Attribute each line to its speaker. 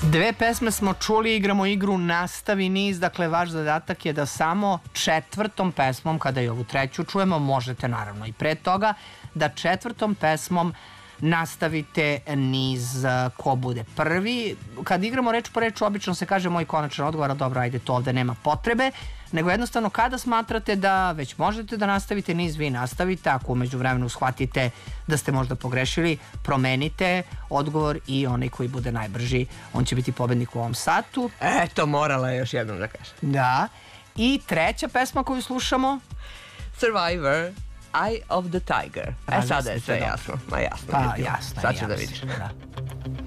Speaker 1: Dve pesme smo čuli, igramo igru Nastavi niz, dakle vaš zadatak je da samo četvrtom pesmom, kada i ovu treću čujemo, možete naravno i pre toga, da četvrtom pesmom nastavite niz ko bude prvi. Kad igramo reč po reč, obično se kaže moj konačan odgovor, dobro, ajde, to ovde nema potrebe, nego jednostavno kada smatrate da već možete da nastavite niz, vi nastavite, ako umeđu vremenu shvatite da ste možda pogrešili, promenite odgovor i onaj koji bude najbrži, on će biti pobednik u ovom satu.
Speaker 2: Eto, morala je još jednom da kažem.
Speaker 1: Da. I treća pesma koju slušamo?
Speaker 2: Survivor, Eye of the Tiger. Sada je sve jasno. Ma jasno.
Speaker 1: Pa jasno.
Speaker 2: Sad ću da vidiš.
Speaker 1: Da.